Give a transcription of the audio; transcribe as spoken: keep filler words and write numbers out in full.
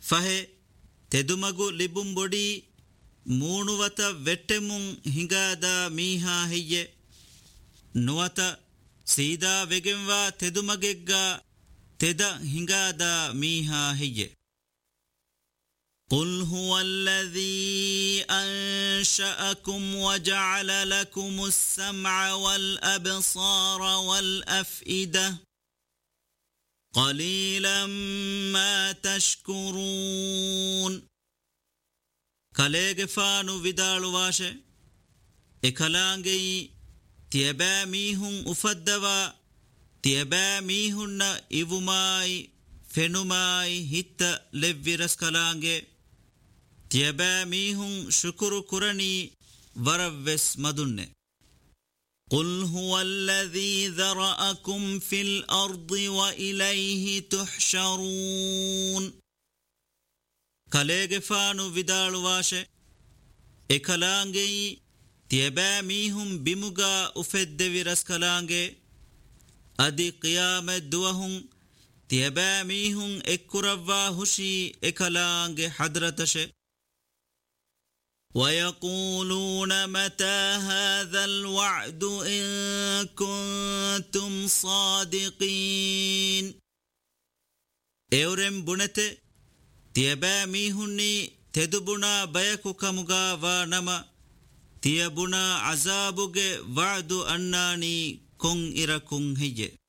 ಫಹೆ ತೆದುಮಗು ಲಿಬುಂ ಬೊಡಿ ಮೂಣುವತ ವೆಟ್ಟೆಮುಂ ಹಿಂಗಾದ ಮೀಹಾ ಹೆಯ್ಯೆ ನುವತ ಸೀದಾ ವೆಗೆಂವಾ ತೆದುಮಗೆಗ್ಗ ತೆದ ಹಿಂಗಾದ ಮೀಹಾ ಹೆಯ್ಯೆ قل هو الذي أنشأكم وجعل لكم السمع والأبصار والأفئدة قليلا ما تشكرون كاليغ فانو ودالو واشي اكالانجي تيبا ميهن افدوا تيبا ميهن إيوماي فنوماي هيت لفيرس كالانجي تيبا ميهن شكر كرني ورفس مدنه قل هو الذي ذرأكم في الأرض وإليه تحشرون كاليغ فانو ودالو واشي اكالانجي تيبا ميهم بمغا افد ورس كالانجي ادي قيام دوهم تيبا ميهم اكروا هشي اكالانجي حضرتش ويقولون متى هذا الوعد إن كنتم صادقين اورم بنته تيبا ميهني تدبنا بيكو كمغا وانما تيبنا عذابوغ وعد أناني كون إركون هي